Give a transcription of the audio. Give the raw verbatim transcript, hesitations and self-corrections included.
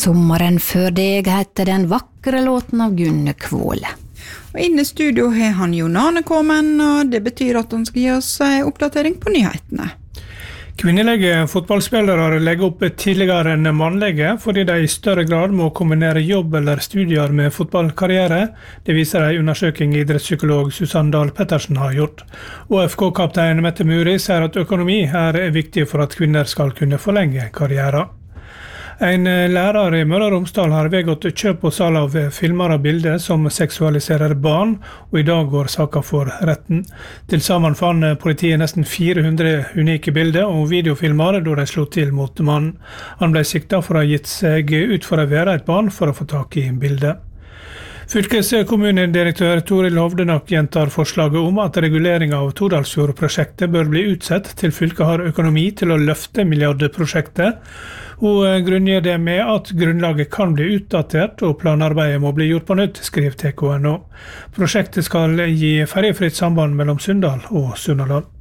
Sommeren før deg heter den vakre låten av Gunne Kvåle. Og inne i studio har han Jon Arne kommet, og det betyr at han skal gi oss en oppdatering på nyhetene. Kvinnelige fotballspillere legger opp tidligere enn mannlige, fordi de i større grad må kombinere jobb eller studier med fotballkarriere. Det viser en undersøking idrettspsykolog Susanne Dahl Pettersen har gjort. Å F K-kaptein Mette Muri sier at økonomi er viktig for at kvinner skal kunne forlenge karrieren. En lærer i Møre og Romsdal har vedgått kjøp og salg av filmer og bilder som seksualiserer barn, og i dag går saken for retten. Til sammen fant politiet nesten fire hundre unike bilder og videofilmer da de slo til mot mannen. Han ble siktet for å ha gitt seg ut for å være et barn for å få tak i bildet. Fylkeskommunedirektør Toril Hovdenak gjentar forslaget om at regulering av Tordalsfjord-prosjektet bør bli utsett til fylket har økonomi til å løfte milliardprosjektet. Hun grunngir det med at grunnlaget kan bli utdatert og planarbeidet må bli gjort på nytt, skriver T K N O. Prosjektet skal gi ferjefritt samband mellom Sunndal og Sunnhordland.